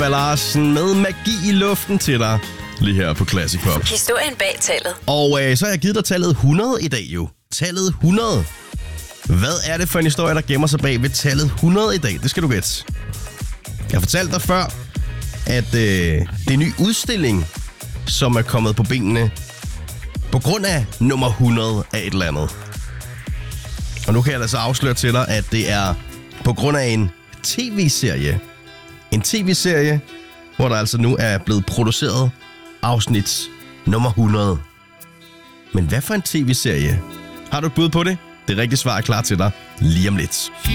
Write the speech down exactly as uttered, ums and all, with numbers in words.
Larsen med magi i luften til dig, lige her på Classic Pop. Historien bag tallet. Og øh, så har jeg givet dig tallet hundrede i dag jo. Tallet hundrede. Hvad er det for en historie, der gemmer sig bag ved tallet hundrede i dag? Det skal du gætte. Jeg fortalte dig før, at øh, det er en ny udstilling, som er kommet på benene på grund af nummer hundrede af et eller andet. Og nu kan jeg altså afsløre til dig, at det er på grund af en tv-serie. En tv-serie, hvor der altså nu er blevet produceret afsnit nummer hundrede. Men hvad for en tv-serie? Har du et bud på det? Det rigtige svar er klar til dig lige om lidt.